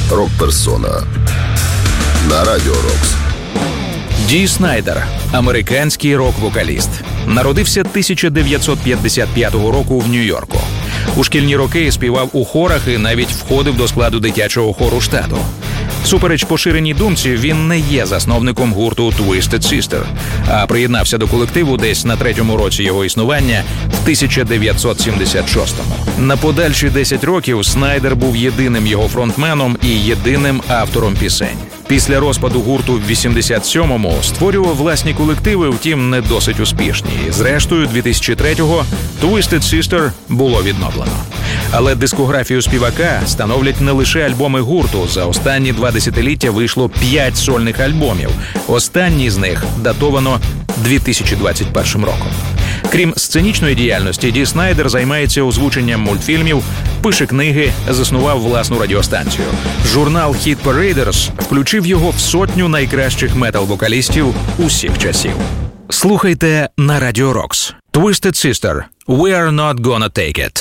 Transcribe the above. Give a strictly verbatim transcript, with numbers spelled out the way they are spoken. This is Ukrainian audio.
Рок-персона на Радіо Рокс. Ді Снайдер – американський рок-вокаліст. Народився тисяча дев'ятсот п'ятдесят п'ятого року в Нью-Йорку. У шкільні роки співав у хорах і навіть входив до складу дитячого хору штату. Всупереч поширеній думці, він не є засновником гурту Twisted Sister, а приєднався до колективу десь на третьому році його існування в тисяча дев'ятсот сімдесят шостому. На подальші десять років Снайдер був єдиним його фронтменом і єдиним автором пісень. Після розпаду гурту в вісімдесят сьомому створював власні колективи, втім не досить успішні. Зрештою, дві тисячі третього Twisted Sister було відновлено. Але дискографію співака становлять не лише альбоми гурту. За останні два десятиліття вийшло п'ять сольних альбомів. Останній з них датовано дві тисячі двадцять першим роком. Крім сценічної діяльності, Ді Снайдер займається озвученням мультфільмів, пише книги, заснував власну радіостанцію. Журнал Hit Paraders включив його в сотню найкращих метал-вокалістів усіх часів. Слухайте на Радіо Рокс. Twisted Sister. We are not gonna take it.